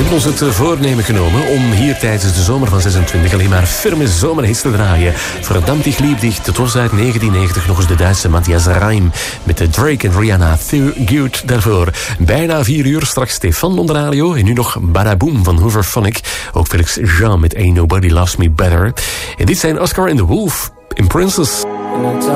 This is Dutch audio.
hebben ons het voornemen genomen om hier tijdens de zomer van 26 alleen maar firme zomerhits te draaien. Verdammt dich lieb dich, dat was uit 1990 nog eens de Duitse Matthias Reim met de Drake en Rihanna, Too Good daarvoor. Bijna 4 uur, straks Stefan on de radio en nu nog Badaboom van Hooverphonic. Ook Felix Jean met Ain't Nobody Loves Me Better. En dit zijn Oscar and the Wolf in Princess.